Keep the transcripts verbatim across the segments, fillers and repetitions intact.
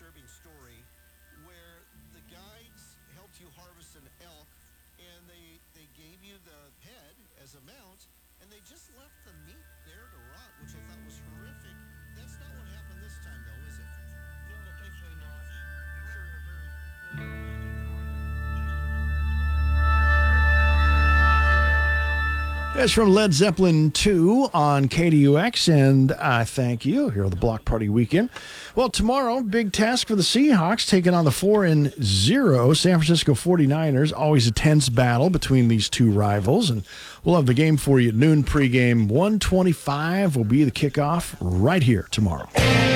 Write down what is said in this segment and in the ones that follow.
disturbing story where the guides helped you harvest an elk, and they, they gave you the head as a mount, and they just left the meat there to rot, which I thought was horrific. That's not what happened this time, though, is it? No, thankfully not. We're very... That's from Led Zeppelin two on K D U X, and I thank you here on the Block Party Weekend. Well, tomorrow, big task for the Seahawks, taking on the four and zero San Francisco forty-niners. Always a tense battle between these two rivals, and we'll have the game for you at noon pregame. one twenty-five will be the kickoff right here tomorrow.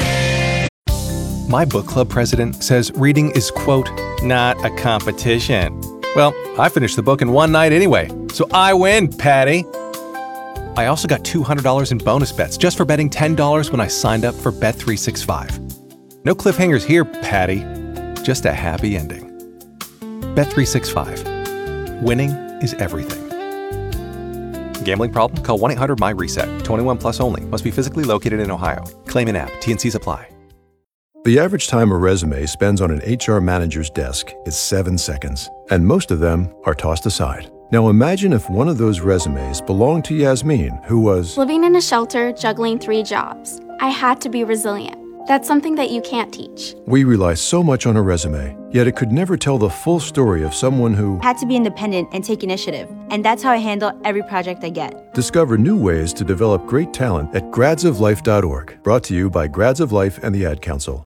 My book club president says reading is, quote, not a competition. Well, I finished the book in one night anyway, so I win, Patty. I also got two hundred dollars in bonus bets just for betting ten dollars when I signed up for Bet three sixty-five. No cliffhangers here, Patty. Just a happy ending. Bet three sixty-five. Winning is everything. Gambling problem? Call one eight hundred M Y reset. twenty-one plus only. Must be physically located in Ohio. Claim in app. T N Cs apply. The average time a resume spends on an H R manager's desk is seven seconds, and most of them are tossed aside. Now imagine if one of those resumes belonged to Yasmin, who was living in a shelter, juggling three jobs. I had to be resilient. That's something that you can't teach. We rely so much on a resume, yet it could never tell the full story of someone who had to be independent and take initiative. And that's how I handle every project I get. Discover new ways to develop great talent at grads of life dot org. Brought to you by Grads of Life and the Ad Council.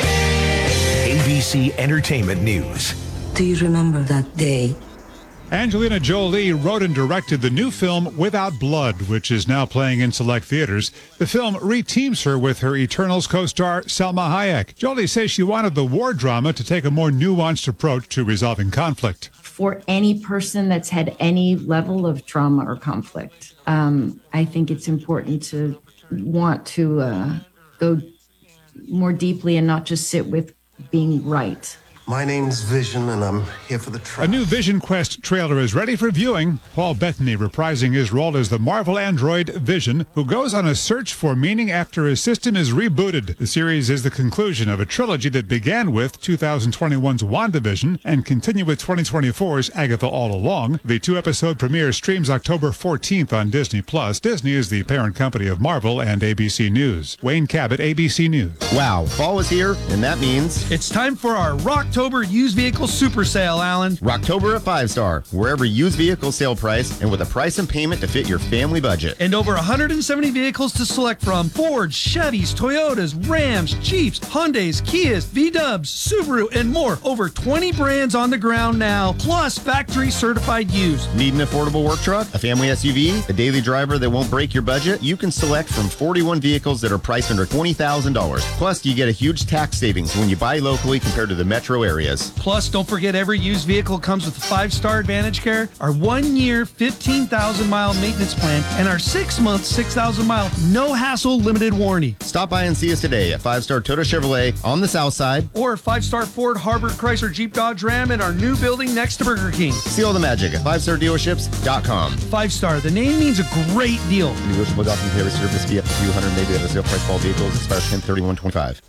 A B C Entertainment News. Do you remember that day? Angelina Jolie wrote and directed the new film Without Blood, which is now playing in select theaters. The film re-teams her with her Eternals co-star Salma Hayek. Jolie says she wanted the war drama to take a more nuanced approach to resolving conflict. For any person that's had any level of trauma or conflict, um, I think it's important to want to uh, go more deeply and not just sit with being right. My name's Vision, and I'm here for the trip. A new Vision Quest trailer is ready for viewing. Paul Bettany reprising his role as the Marvel android Vision, who goes on a search for meaning after his system is rebooted. The series is the conclusion of a trilogy that began with two thousand twenty-one's WandaVision and continued with twenty twenty-four's Agatha All Along. The two-episode premiere streams October fourteenth on Disney Plus. Disney is the parent company of Marvel and A B C News. Wayne Cabot, A B C News. Wow, fall is here, and that means it's time for our Rocktober used vehicle super sale, Alan. Rocktober at Five Star, wherever used vehicle sale price and with a price and payment to fit your family budget. And over one hundred seventy vehicles to select from: Ford, Chevys, Toyotas, Rams, Jeeps, Hyundais, Kias, V-Dubs, Subaru, and more. Over twenty brands on the ground now, plus factory certified used. Need an affordable work truck, a family S U V, a daily driver that won't break your budget? You can select from forty-one vehicles that are priced under twenty thousand dollars. Plus, you get a huge tax savings when you buy locally compared to the metro areas. Plus, don't forget every used vehicle comes with Five Star Advantage Care, our one-year, fifteen thousand mile maintenance plan, and our six-month, six thousand mile, no-hassle limited warranty. Stop by and see us today at Five Star Toyota Chevrolet on the south side. Or Five Star Ford, Harbor, Chrysler, Jeep, Dodge, Ram in our new building next to Burger King. See all the magic at five star dealerships dot com. Five Star, the name means a great deal. Negotiable document pay service fee up to two hundred dollars, maybe at a sale price for all vehicles. Expires ten thirty-one twenty-five.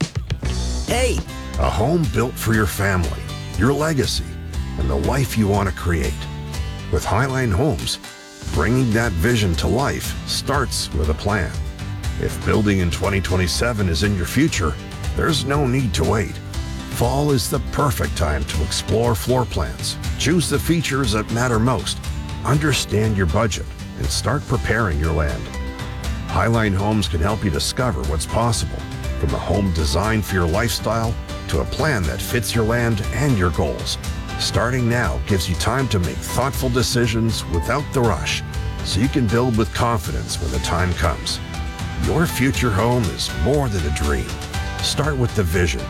Hey! A home built for your family, your legacy, and the life you want to create. With Highline Homes, bringing that vision to life starts with a plan. If building in twenty twenty-seven is in your future, there's no need to wait. Fall is the perfect time to explore floor plans, choose the features that matter most, understand your budget, and start preparing your land. Highline Homes can help you discover what's possible, from the home designed for your lifestyle to a plan that fits your land and your goals. Starting now gives you time to make thoughtful decisions without the rush, so you can build with confidence when the time comes. Your future home is more than a dream. Start with the vision